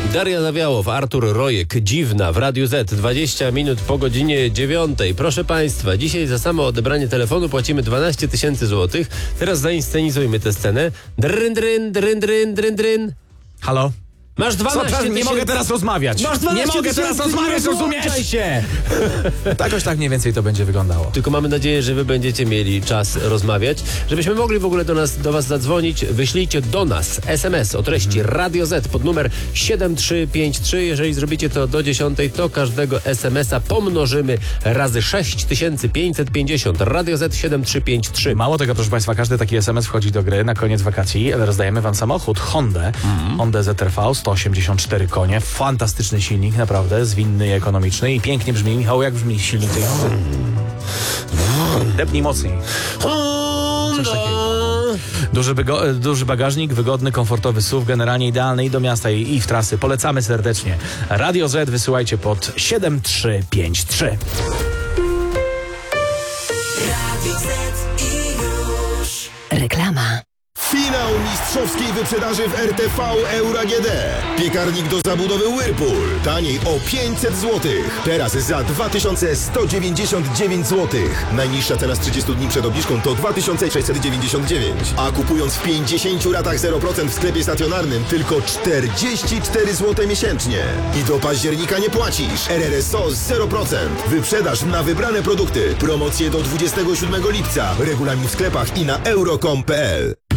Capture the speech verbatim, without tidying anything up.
Daria Zawiałow, Artur Rojek, Dziwna w Radiu Z, dwadzieścia minut po godzinie dziewiątej. Proszę Państwa, dzisiaj za samo odebranie telefonu płacimy dwanaście tysięcy złotych. Teraz zainscenizujmy tę scenę. Dryn, dryn, dryn, dryn, dryn, dryn. Halo? Masz dwanaście tysięcy. Nie mogę teraz rozmawiać. Masz dwanaście nie mogę teraz rozmawiać, rozumiesz? się. Jakoś tak mniej więcej to będzie wyglądało. Tylko mamy nadzieję, że wy będziecie mieli czas rozmawiać. Żebyśmy mogli w ogóle do nas, do was zadzwonić, wyślijcie do nas es em es o treści hmm. Radio Z pod numer siedem trzy pięć trzy. Jeżeli zrobicie to do dziesiątej, to każdego es em es a pomnożymy razy sześć tysięcy pięćset pięćdziesiąt. Radio Z siedem trzy pięć trzy. Mało tego, proszę Państwa, każdy taki es em es wchodzi do gry na koniec wakacji. Rozdajemy Wam samochód Hondę. Hmm. Hondę Z R V, sto osiemdziesiąt cztery konie. Fantastyczny silnik, naprawdę, zwinny i ekonomiczny. I pięknie brzmi. Michał, jak brzmi silnik tej Hondy? Depnij mocniej. Coś takiego. Duży, bygo, duży bagażnik, wygodny, komfortowy S U V, generalnie idealny i do miasta i, i w trasy. Polecamy serdecznie. Radio Z wysyłajcie pod siedem trzy pięć trzy. Radio Z i już. Reklama. Finał mistrzowskiej wyprzedaży w R T V Euro A G D. Piekarnik do zabudowy Whirlpool. Taniej o pięćset złotych. Teraz za dwa tysiące sto dziewięćdziesiąt dziewięć złotych. Najniższa cena z trzydziestu dni przed obniżką to dwa tysiące sześćset dziewięćdziesiąt dziewięć. A kupując w pięćdziesięciu ratach zero procent w sklepie stacjonarnym tylko czterdzieści cztery złote miesięcznie. I do października nie płacisz. R R S O zero procent. Wyprzedaż na wybrane produkty. Promocje do dwudziestego siódmego lipca. Regulamin w sklepach i na euro kropka com kropka p l.